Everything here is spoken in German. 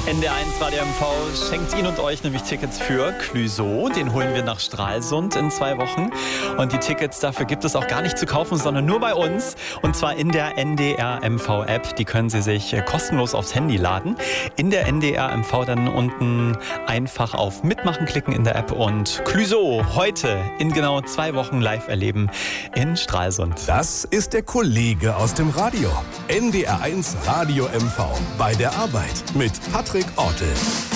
NDR1 Radio MV schenkt Ihnen und euch nämlich Tickets für Clouseau. Den holen wir nach Stralsund in 2 Wochen. Und die Tickets dafür gibt es auch gar nicht zu kaufen, sondern nur bei uns. Und zwar in der NDR MV App. Die können Sie sich kostenlos aufs Handy laden. In der NDR MV dann unten einfach auf Mitmachen klicken in der App und Clouseau heute in genau 2 Wochen live erleben in Stralsund. Das ist der Kollege aus dem Radio. NDR1 Radio MV bei der Arbeit mit Patrick Ortel.